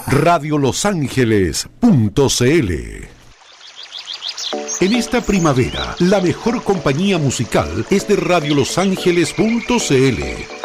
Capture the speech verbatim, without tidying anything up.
radio los ángeles punto c l. En esta primavera, la mejor compañía musical es de radio los ángeles punto c l.